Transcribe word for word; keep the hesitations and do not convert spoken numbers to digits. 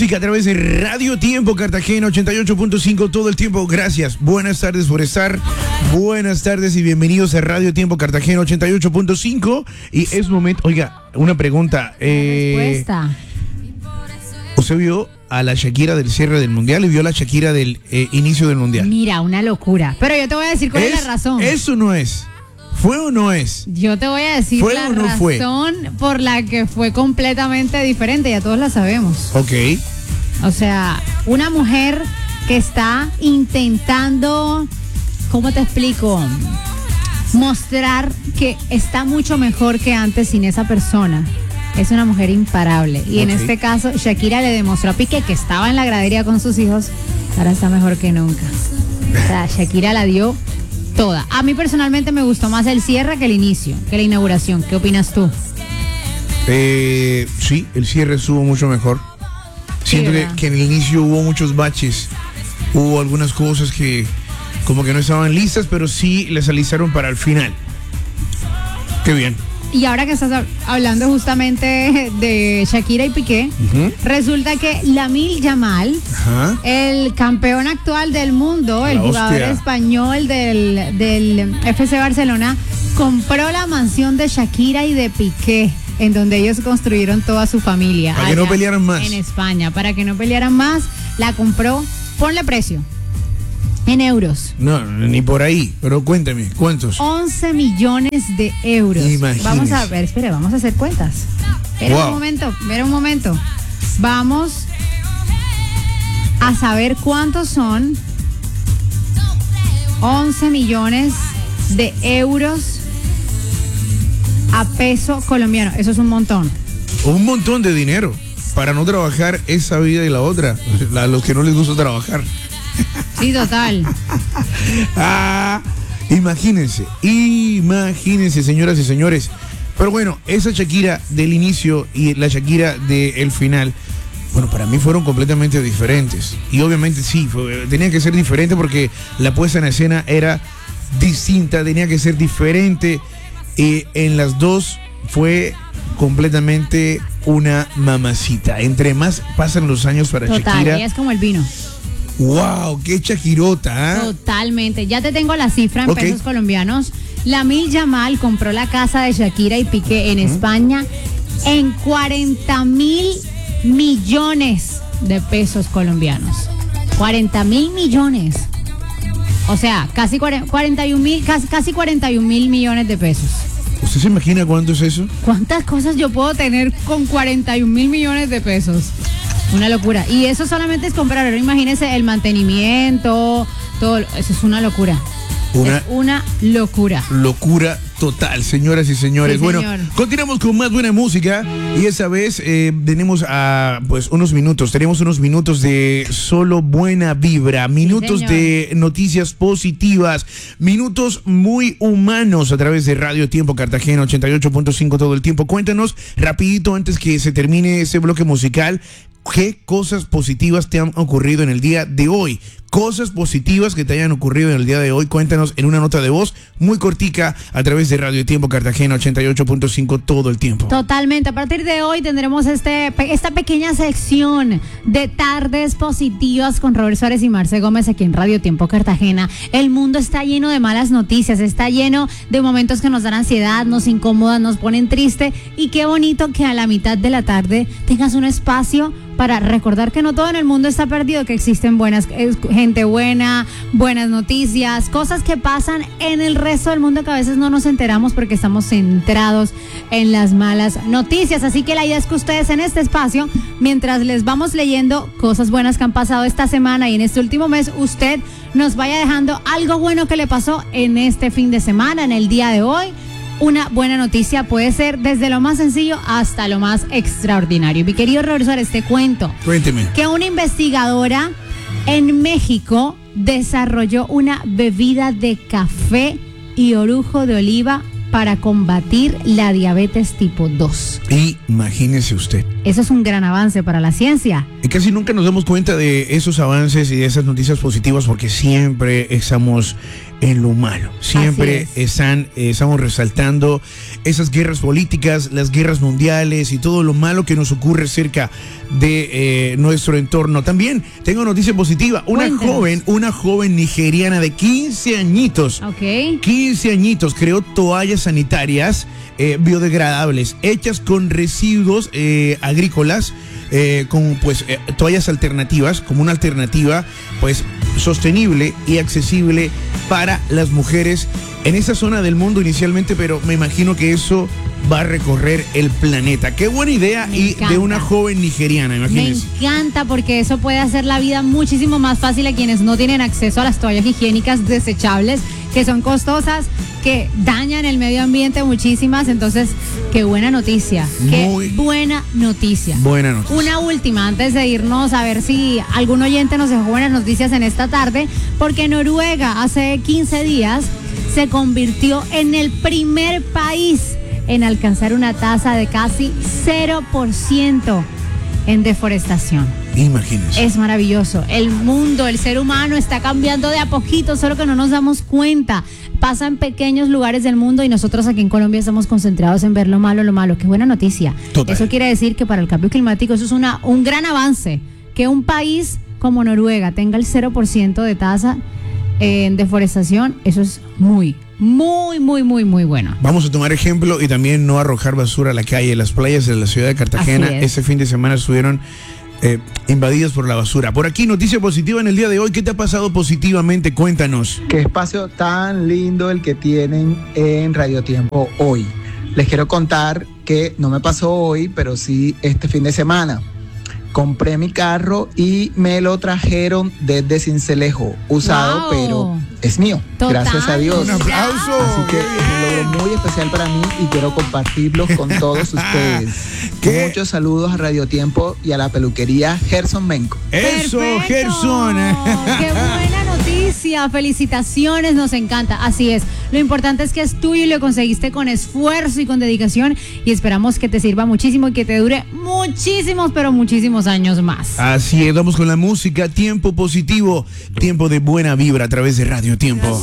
música a través de Radio Tiempo Cartagena ochenta y ocho punto cinco todo el tiempo. Gracias, buenas tardes por estar. Buenas tardes y bienvenidos a Radio Tiempo Cartagena ochenta y ocho punto cinco. Y es momento, oiga, una pregunta. Eh, Respuesta. ¿Usted vio a la Shakira del cierre del Mundial y vio a la Shakira del eh, inicio del Mundial? Mira, una locura. Pero yo te voy a decir cuál es, es la razón. Eso no es. ¿Fue o no es? Yo te voy a decir ¿Fue la o no razón fue? por la que fue completamente diferente. Ya todos la sabemos. Ok. O sea, una mujer que está intentando, ¿cómo te explico? Mostrar que está mucho mejor que antes sin esa persona. Es una mujer imparable. Y Ok. en este caso, Shakira le demostró a Piqué que estaba en la gradería con sus hijos. Ahora está mejor que nunca. O sea, Shakira la dio toda. A mí personalmente me gustó más el cierre que el inicio, que la inauguración. ¿Qué opinas tú? Eh, sí, el cierre estuvo mucho mejor. Siento que, ¿verdad? que en el inicio hubo muchos baches. Hubo algunas cosas que como que no estaban listas, pero sí les alistaron para el final. Qué bien. Y ahora que estás hab- hablando justamente de Shakira y Piqué, Ujú. resulta que Lamine Yamal, Ajá. el campeón actual del mundo, el La jugador hostia. español del, del F C Barcelona, compró la mansión de Shakira y de Piqué, en donde ellos construyeron toda su familia. Para que no allá pelearan más. En España, para que no pelearan más, la compró, ponle precio, en euros. No, ni por ahí. Pero cuéntame, ¿cuántos? once millones de euros. Imagínese. Vamos a ver, espere, vamos a hacer cuentas. Espera Wow. un momento, espera un momento. Vamos a saber cuántos son once millones de euros a peso colombiano. Eso es un montón. Un montón de dinero para no trabajar esa vida y la otra. A los que no les gusta trabajar. Sí, total. Ah, imagínense, imagínense, señoras y señores. Pero bueno, esa Shakira del inicio y la Shakira del final, bueno, para mí fueron completamente diferentes. Y obviamente sí, fue- tenía que ser diferente porque la puesta en escena era distinta, tenía que ser diferente. Y en las dos fue completamente una mamacita. Entre más pasan los años para Total, Shakira, ella es como el vino. wow, qué Shakirota, ¿ah? Totalmente. Ya te tengo la cifra en Ok. pesos colombianos. Lamine Yamal compró la casa de Shakira y Piqué en España en cuarenta mil millones de pesos colombianos. cuarenta mil millones. O sea, casi cuarenta y un mil, casi, casi cuarenta y un mil millones de pesos. ¿Usted se imagina cuánto es eso? ¿Cuántas cosas yo puedo tener con cuarenta y un mil millones de pesos? Una locura. Y eso solamente es comprar. Ahora imagínese el mantenimiento, todo. Eso es una locura. Una Es una locura. locura total, señoras y señores. Sí, bueno, señor. continuamos con más buena música y esa vez eh, tenemos a pues unos minutos, tenemos unos minutos de solo buena vibra, minutos señor. de noticias positivas, minutos muy humanos a través de Radio Tiempo Cartagena ochenta y ocho punto cinco todo el tiempo. Cuéntanos rapidito antes que se termine ese bloque musical, ¿qué cosas positivas te han ocurrido en el día de hoy? Cosas positivas que te hayan ocurrido en el día de hoy, cuéntanos en una nota de voz muy cortica a través de Radio Tiempo Cartagena ochenta y ocho punto cinco todo el tiempo. Totalmente. A partir de hoy tendremos este, pe- esta pequeña sección de tardes positivas con Robert Suárez y Marce Gómez aquí en Radio Tiempo Cartagena. El mundo está lleno de malas noticias, está lleno de momentos que nos dan ansiedad, nos incomodan, nos ponen triste. Y qué bonito que a la mitad de la tarde tengas un espacio para recordar que no todo en el mundo está perdido, que existen buenas, eh, gente buena, buenas noticias, cosas que pasan en el resto del mundo que a veces no nos enteramos porque estamos centrados en las malas noticias. Así que la idea es que ustedes en este espacio, mientras les vamos leyendo cosas buenas que han pasado esta semana y en este último mes, usted nos vaya dejando algo bueno que le pasó en este fin de semana, en el día de hoy. Una buena noticia puede ser desde lo más sencillo hasta lo más extraordinario. Mi querido Robert Suárez, te cuento Cuénteme. que una investigadora en México desarrolló una bebida de café y orujo de oliva para combatir la diabetes tipo dos. Imagínese usted. Eso es un gran avance para la ciencia. Y casi nunca nos damos cuenta de esos avances y de esas noticias positivas porque siempre estamos en lo malo. Siempre es. están, eh, estamos resaltando esas guerras políticas, las guerras mundiales y todo lo malo que nos ocurre cerca de eh, nuestro entorno. También tengo noticia positiva. Una Cuéntanos. joven, una joven nigeriana de quince añitos. Ok. quince añitos creó toallas sanitarias eh, biodegradables hechas con residuos eh, agrícolas, eh, con pues eh, toallas alternativas, como una alternativa pues sostenible y accesible para las mujeres en esa zona del mundo inicialmente, pero me imagino que eso va a recorrer el planeta. Qué buena idea. Me y encanta. de una joven nigeriana, imagínense. Me encanta porque eso puede hacer la vida muchísimo más fácil a quienes no tienen acceso a las toallas higiénicas desechables, que son costosas, que dañan el medio ambiente muchísimas. Entonces, qué buena noticia. Muy qué buena noticia. Buena noticia. Una última antes de irnos, a ver si algún oyente nos dejó buenas noticias en esta tarde, porque Noruega hace quince días se convirtió en el primer país en alcanzar una tasa de casi cero por ciento en deforestación. Imagínense. Es maravilloso. El mundo, el ser humano está cambiando de a poquito, solo que no nos damos cuenta. Pasa en pequeños lugares del mundo y nosotros aquí en Colombia estamos concentrados en ver lo malo, lo malo. Qué buena noticia. Total. Eso quiere decir que para el cambio climático eso es una, un gran avance. Que un país como Noruega tenga el cero por ciento de tasa en deforestación, eso es muy, muy, muy, muy, muy bueno. Vamos a tomar ejemplo y también no arrojar basura a la calle. Las playas de la ciudad de Cartagena Así es. este fin de semana estuvieron eh, invadidas por la basura. Por aquí, noticia positiva en el día de hoy. ¿Qué te ha pasado positivamente? Cuéntanos. Qué espacio tan lindo el que tienen en Radio Tiempo hoy. Les quiero contar que no me pasó hoy, pero sí este fin de semana. Compré mi carro y me lo trajeron desde Cincelejo, usado, Wow. pero es mío, Total. gracias a Dios. Un aplauso. Así que Qué es un logro muy especial para mí y quiero compartirlos con todos ustedes. ¿Qué? Muchos saludos a Radio Tiempo y a la peluquería Gerson Menco. Eso, Perfecto. Gerson. Qué buena noticia. Felicitaciones, nos encanta. Así es. Lo importante es que es tuyo y lo conseguiste con esfuerzo y con dedicación y esperamos que te sirva muchísimo y que te dure muchísimos, pero muchísimos años más. Así es, vamos con la música. Tiempo positivo, tiempo de buena vibra a través de Radio Tiempo.